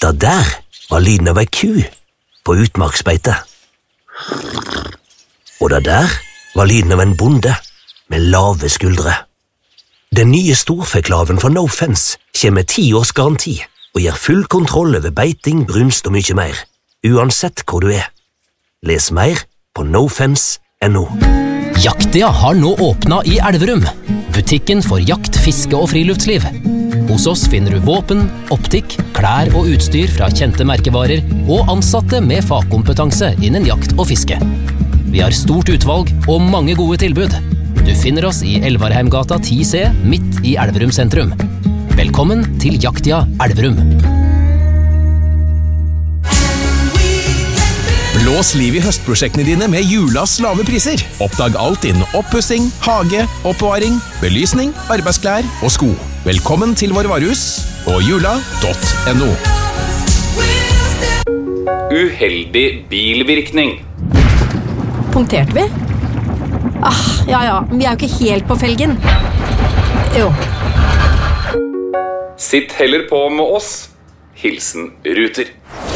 Det der var lyden av ei ku på utmarksbeite. Og det der var lyden av en bonde med lave skuldre. Den nye storfeklaven fra No Fence kommer med 10 års garanti og gir full kontroll over beiting, brunst og mye mer, uansett hvor du er. Les mer på nofence.no. Jaktia har nå åpnet i Elverum. Butikken for jakt, fiske og friluftsliv. Hos oss finner du våpen, optikk, klær og utstyr fra kjente merkevarer og ansatte med fagkompetanse innen jakt og fiske. Vi har stort utvalg og mange gode tilbud. Du finner oss i Elvarheimgata 10C, midt i Elverum sentrum. Velkommen til Jaktia Elverum. Blås liv i høstprosjektene dine med Julas lave priser. Oppdag alt innen oppussing, hage, oppbevaring, belysning, arbeidsklær og sko. Velkommen til vår varehus på jula.no. Uheldig bilvirkning. Punkterte vi? Ja, vi er jo ikke helt på felgen. Jo. Sitt heller på med oss. Hilsen Ruter.